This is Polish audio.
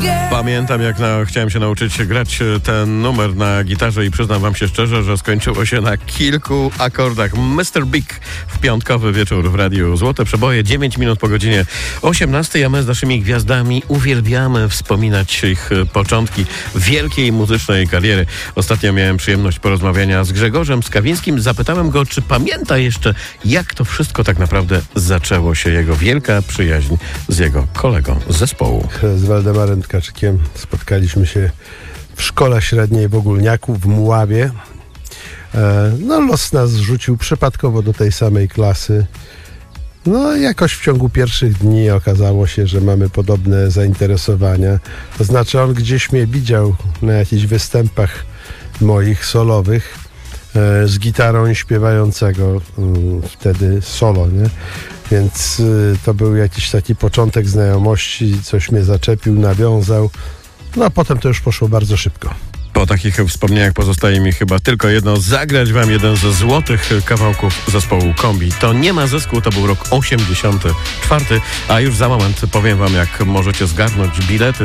Pamiętam, jak chciałem się nauczyć grać ten numer na gitarze i przyznam wam się szczerze, że skończyło się na kilku akordach. Mr. Big w piątkowy wieczór w Radiu Złote Przeboje, 9 minut po godzinie 18, a my z naszymi gwiazdami uwielbiamy wspominać ich początki wielkiej muzycznej kariery. Ostatnio miałem przyjemność porozmawiania z Grzegorzem Skawińskim. Zapytałem go, czy pamięta jeszcze, jak to wszystko tak naprawdę zaczęło się, jego wielka przyjaźń z jego kolegą z zespołu. Z Waldemarem Tkaczykiem spotkaliśmy się w szkole średniej w Ogólniaku, w Mławie. Los nas zrzucił przypadkowo do tej samej klasy. Jakoś w ciągu pierwszych dni okazało się, że mamy podobne zainteresowania. To znaczy on gdzieś mnie widział na jakichś występach moich solowych z gitarą i śpiewającego wtedy solo, nie? Więc to był jakiś taki początek znajomości, coś mnie zaczepił, nawiązał. A potem to już poszło bardzo szybko. Po takich wspomnieniach pozostaje mi chyba tylko jedno: zagrać wam jeden ze złotych kawałków zespołu Kombi. To nie ma zysku, to był rok 84, a już za moment powiem wam, jak możecie zgarnąć bilety